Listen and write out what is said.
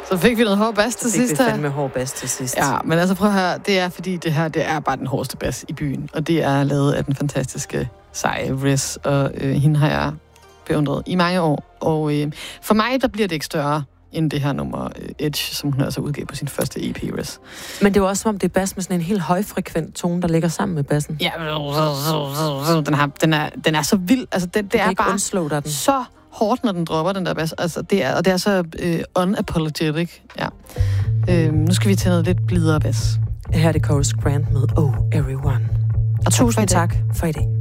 Så fik vi noget hård bas til sidst her. Så fik vi fandme hård bas til sidst. Ja, men altså prøv at høre, det er fordi det her, det er bare den hårdeste bas i byen. Og det er lavet af den fantastiske seje Riz, og hende har jeg beundret i mange år. Og for mig, der bliver det ikke større end det her nummer Edge, som hun altså udgav på sin første EP, Riz. Men det er jo også som om, det er bas med sådan en helt højfrekvent tone, der ligger sammen med bassen. Ja, den er så vild. Altså, det er bare så hårdt, når den dropper, den der bas. Altså, det er så unapologetic. Ja. Nu skal vi til noget lidt blidere bas. Her er det Chorus Grant med Oh Everyone. Og tusind tak for i dag.